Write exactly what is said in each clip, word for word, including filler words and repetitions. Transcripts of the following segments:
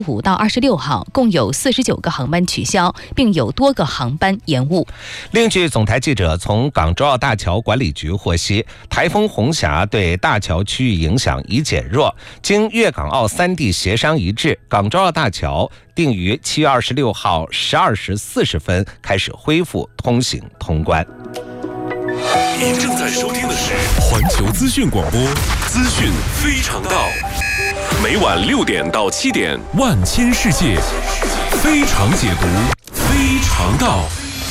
五到二十六号，共有四十九个航班取消，并有多个航班延误。 另据总台记者从港珠澳大桥管理局获悉，台风红霞对大桥区域影响已减弱，经粤港澳三地协商一致，港珠澳大桥定于七月二十六号十二时四十分开始恢复通行通关。 您正在收听的是环球资讯广播，资讯非常道。每晚六点到七点，万千世界非常解读，非常道。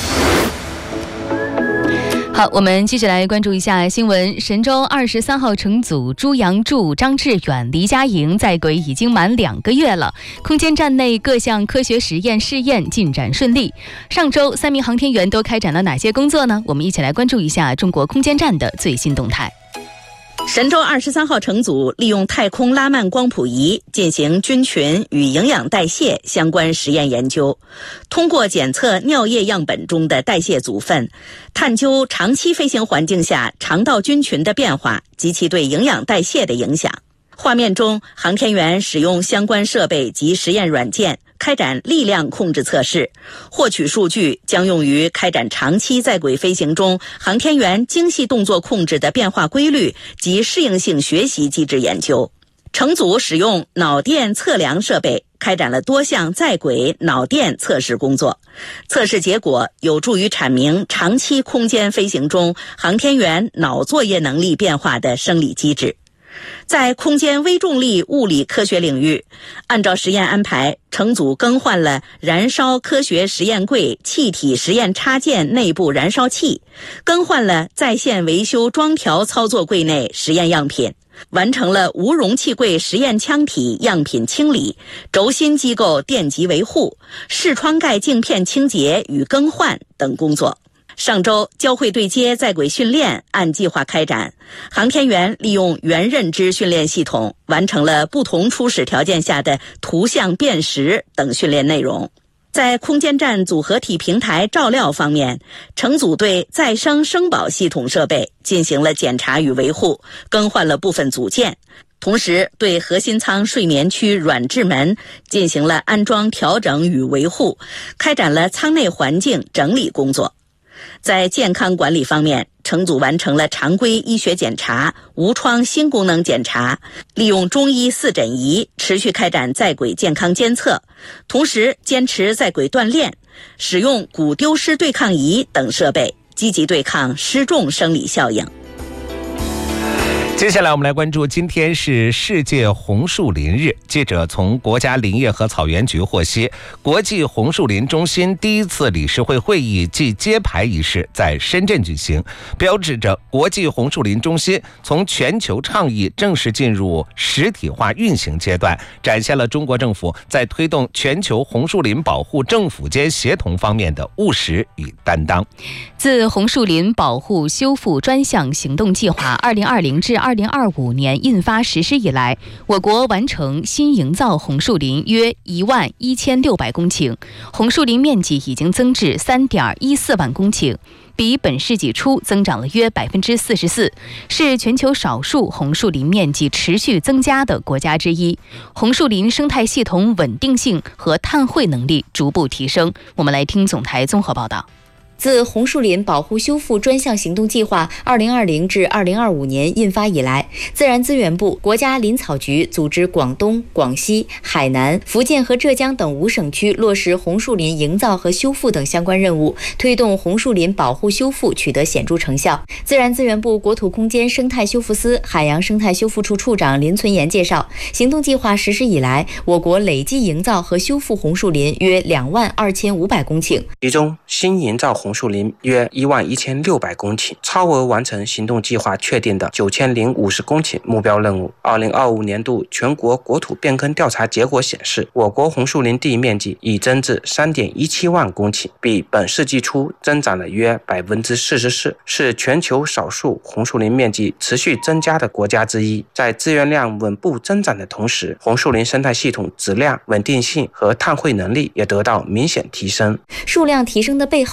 好，我们继续来关注一下新闻。神舟二十三号乘组朱杨柱、张志远、黎佳莹在轨已经满两个月了，空间站内各项科学实验试验进展顺利。上周三名航天员都开展了哪些工作呢？我们一起来关注一下中国空间站的最新动态。 神舟二十三号乘组利用太空拉曼光谱仪进行菌群与营养代谢相关实验研究，通过检测尿液样本中的代谢组分，探究长期飞行环境下肠道菌群的变化及其对营养代谢的影响。画面中，航天员使用相关设备及实验软件开展力量控制测试，获取数据将用于开展长期在轨飞行中航天员精细动作控制的变化规律及适应性学习机制研究。乘组使用脑电测量设备开展了多项在轨脑电测试工作，测试结果有助于阐明长期空间飞行中航天员脑作业能力变化的生理机制。在空间微重力物理科学领域，按照实验安排，乘组更换了燃烧科学实验柜气体实验插件内部燃烧器，更换了在线维修装调操作柜内实验样品，完成了无容器柜实验腔体样品清理、轴心机构电极维护、视窗盖镜片清洁与更换等工作。上周交会对接在轨训练按计划开展，航天员利用元认知训练系统完成了不同初始条件下的图像辨识等训练内容。在空间站组合体平台照料方面，乘组对再生生保系统设备进行了检查与维护，更换了部分组件，同时对核心舱睡眠区软质门进行了安装调整与维护，开展了舱内环境整理工作。在健康管理方面，乘组完成了常规医学检查、无创新功能检查，利用中医四诊仪持续开展在轨健康监测，同时坚持在轨锻炼，使用骨丢失对抗仪等设备，积极对抗失重生理效应。 接下来我们来关注，今天是世界红树林日。记者从国家林业和草原局获悉，国际红树林中心第一次理事会会议暨揭牌仪式在深圳举行，标志着国际红树林中心从全球倡议正式进入实体化运行阶段，展现了中国政府在推动全球红树林保护政府间协同方面的务实与担当。 自红树林保护修复专项行动计划二零二零至二零二五年印发实施以来，我国完成新营造红树林约一万一千六百公顷，红树林面积已经增至三点一四万公顷，比本世纪初增长了约百分之四十四，是全球少数红树林面积持续增加的国家之一。红树林生态系统稳定性和碳汇能力逐步提升。我们来听总台综合报道。 自红树林保护修复专项行动计划二零二零至二零二五年印发以来，自然资源部、国家林草局组织广东、广西、海南、福建和浙江等五省区落实红树林营造和修复等相关任务，推动红树林保护修复取得显著成效。自然资源部国土空间生态修复司海洋生态修复处处长林存言介绍，行动计划实施以来，我国累计营造和修复红树林约两万二千五百公顷， 其中新营造红树林约一万一千六百公顷，超额完成行动计划确定的九千零五十公顷目标任务。二零二五年度全国国土变更调查结果显示，我国红树林地面积已增至三点一七万公顷，比本世纪初增长了约百分之四十四，是全球少数红树林面积持续增加的国家之一。在资源量稳步增长的同时，红树林生态系统质量、稳定性和碳汇能力也得到明显提升。 数量提升的背后，更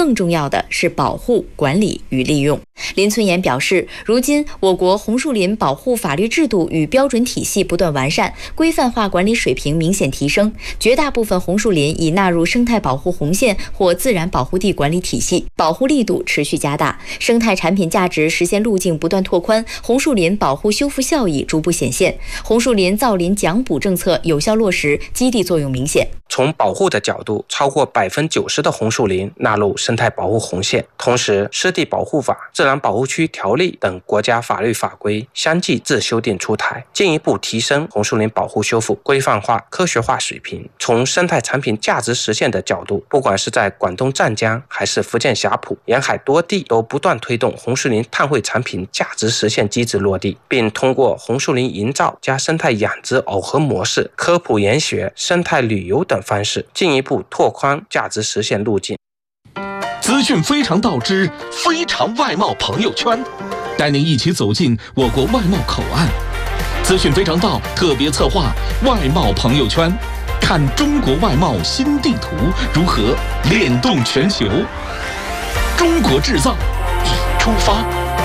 更重要的是保护、管理与利用。林存言表示，如今我国红树林保护法律制度与标准体系不断完善，规范化管理水平明显提升，绝大部分红树林已纳入生态保护红线或自然保护地管理体系，保护力度持续加大，生态产品价值实现路径不断拓宽，红树林保护修复效益逐步显现，红树林造林奖补政策有效落实，激励作用明显。 从保护的角度，超过百分之九十的红树林纳入生态保护红线，同时湿地保护法、自然保护区条例等国家法律法规相继自修订出台，进一步提升红树林保护修复规范化、科学化水平。从生态产品价值实现的角度，不管是在广东湛江还是福建霞浦，沿海多地都不断推动红树林碳汇产品价值实现机制落地，并通过红树林营造加生态养殖耦合模式、科普研学、生态旅游等方式，进一步拓宽价值实现路径。 资讯非常道之非常外贸朋友圈，带您一起走进我国外贸口岸。资讯非常道特别策划外贸朋友圈，看中国外贸新地图如何联动全球。中国制造已出发。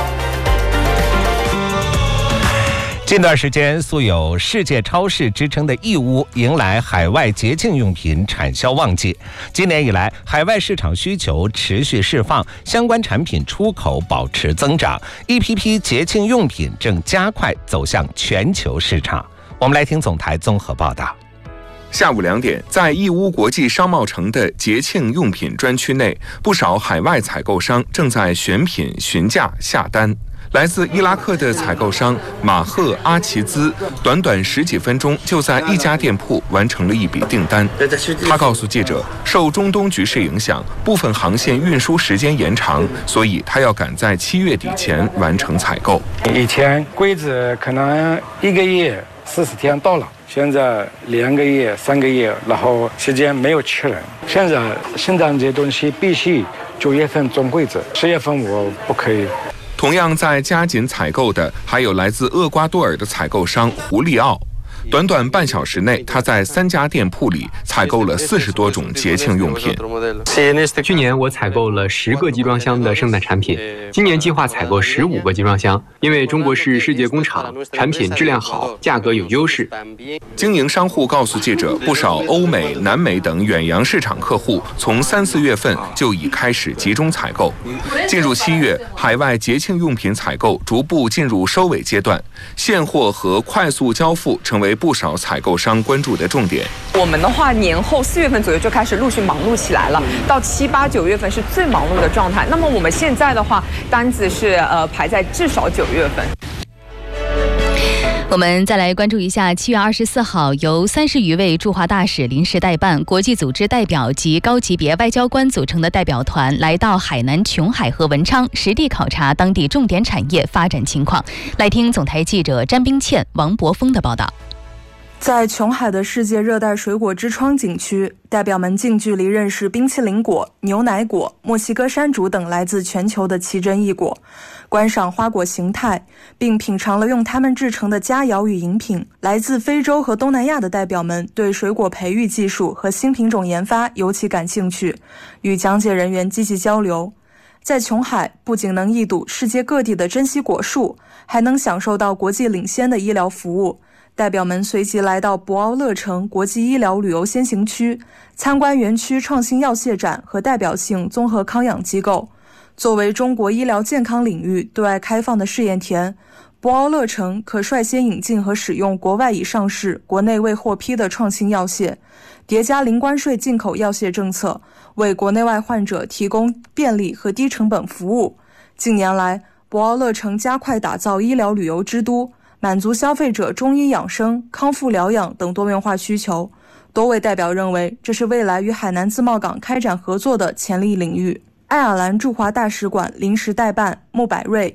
近段时间，素有世界超市之称的义乌迎来海外节庆用品产销旺季。今年以来，海外市场需求持续释放，相关产品出口保持增长，一批批节庆用品正加快走向全球市场。我们来听总台综合报道。 下午两点，在义乌国际商贸城的节庆用品专区内，不少海外采购商正在选品、询价、下单。来自伊拉克的采购商马赫阿齐兹，短短十几分钟就在一家店铺完成了一笔订单。他告诉记者，受中东局势影响，部分航线运输时间延长，所以他要赶在七月底前完成采购。 以前柜子可能一个月四十天到了，现在两个月、三个月，然后时间没有确认。现在生产这些东西必须九月份装柜子，十月份我不可以。 同样在加紧采购的还有来自厄瓜多尔的采购商胡利奥。短短半小时内，他在三家店铺里采购了四十多种节庆用品。 去年我采购了十个集装箱的圣诞产品，今年计划采购十五个集装箱。因为中国是世界工厂，产品质量好，价格有优势。 经营商户告诉记者，不少欧美、南美等远洋市场客户从三四月份就已开始集中采购。进入七月，海外节庆用品采购逐步进入收尾阶段，现货和快速交付成为不少采购商关注的重点。 我们的话，年后四月份左右就开始陆续忙碌起来了，到七八九月份是最忙碌的状态。那么我们现在的话，单子是呃排在至少九月份。 我们再来关注一下，七月二十四号，由三十余位驻华大使临时代办、国际组织代表及高级别外交官组成的代表团来到海南琼海和文昌，实地考察当地重点产业发展情况。来听总台记者詹冰倩、王博峰的报道。 在琼海的世界热带水果之窗景区，代表们近距离认识冰淇淋果、牛奶果、墨西哥山竹等来自全球的奇珍异果，观赏花果形态，并品尝了用它们制成的佳肴与饮品。来自非洲和东南亚的代表们对水果培育技术和新品种研发尤其感兴趣，与讲解人员积极交流。在琼海，不仅能一睹世界各地的珍稀果树，还能享受到国际领先的医疗服务。代表们随即来到博鳌乐城国际医疗旅游先行区，参观园区创新药械展和代表性综合康养机构。作为中国医疗健康领域对外开放的试验田，博鳌乐城可率先引进和使用国外已上市、国内未获批的创新药械，叠加零关税进口药械政策，为国内外患者提供便利和低成本服务。近年来，博鳌乐城加快打造医疗旅游之都，满足消费者中医养生、康复疗养等多元化需求。多位代表认为，这是未来与海南自贸港开展合作的潜力领域。爱尔兰驻华大使馆临时代办穆百瑞。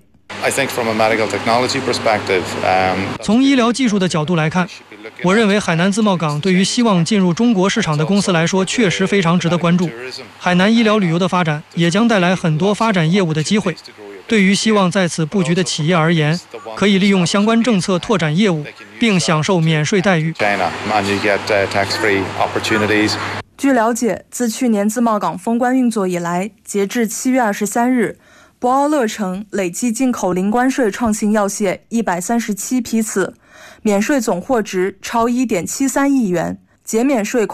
从医疗技术的角度来看，我认为海南自贸港对于希望进入中国市场的公司来说确实非常值得关注。海南医疗旅游的发展也将带来很多发展业务的机会。对于希望在此布局的企业而言，可以利用相关政策拓展业务，并享受免税待遇。 据了解，自去年自贸港封关运作以来，截至七月二十三日，博鳌乐城累计进口零关税创新药械一百三十七批次，免税总货值超 一点七三亿元，减免税款